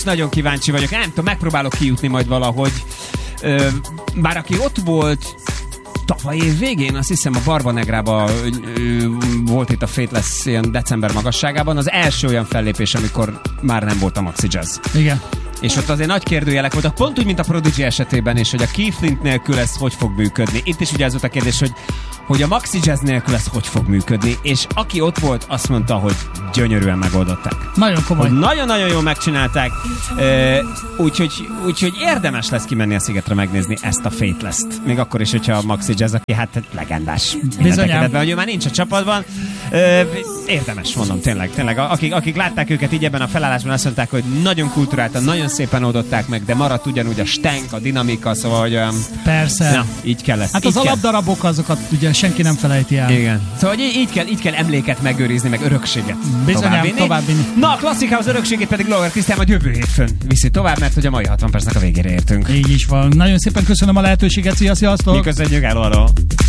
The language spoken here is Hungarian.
Nagyon kíváncsi vagyok, nem tudom, megpróbálok kijutni majd valahogy. Bár aki ott volt tavaly év végén, azt hiszem a Barba Negrában volt itt a Fateless ilyen december magasságában, az első olyan fellépés, amikor már nem volt a Maxi Jazz. Igen. És ott azért nagy kérdőjelek voltak, pont úgy, mint a Prodigy esetében, és hogy a Keith Flint nélkül ez hogy fog működni. Itt is ugye ez volt a kérdés, hogy a Maxi Jazz nélkül ez hogy fog működni, és aki ott volt, azt mondta, hogy gyönyörűen megoldották. Nagyon komoly. Nagyon-nagyon jól megcsinálták, úgyhogy érdemes lesz kimenni a szigetre megnézni ezt a Fateless-t. Még akkor is, hogyha a Maxi Jazz, aki hát legendás. Bizonyám. Hogy ő már nincs a csapatban. Érdemes, mondom, tényleg. Akik látták őket így ebben a felállásban, azt mondták, hogy nagyon kulturáltan, nagyon szépen oldották meg, de maradt ugyanúgy a stenk, a dinamika, szóval, hogy persze. Na, így kell lesz. Hát az alapdarabok, azokat ugye senki nem felejti el. Igen. Szóval így kell emléket megőrizni, meg örökséget továbbvinni. Na, a Classic House örökségét pedig Lower Krisztián majd jövő hétfőn viszi tovább, mert hogy a mai 60 percnek a végére értünk. Így is van. Nagyon szépen köszönöm a lehetőséget, sziasztok! Mi köszönjük, hello.